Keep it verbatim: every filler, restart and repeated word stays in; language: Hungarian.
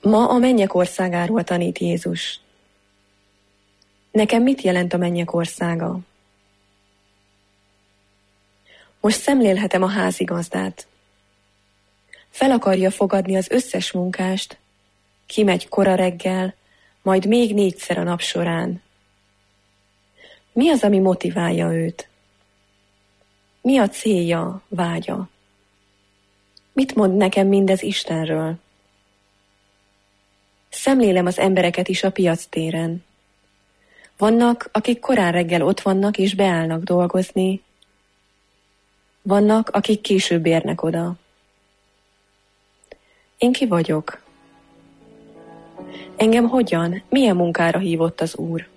Ma a mennyek országáról tanít Jézus. Nekem mit jelent a mennyek országa? Most szemlélhetem a házigazdát. Fel akarja fogadni az összes munkást, kimegy kora reggel, majd még négyszer a nap során. Mi az, ami motiválja őt? Mi a célja, vágya? Mit mond nekem mindez Istenről? Szemlélem az embereket is a piactéren. Vannak, akik korán reggel ott vannak és beállnak dolgozni. Vannak, akik később érnek oda. Én ki vagyok? Engem hogyan, milyen munkára hívott az Úr?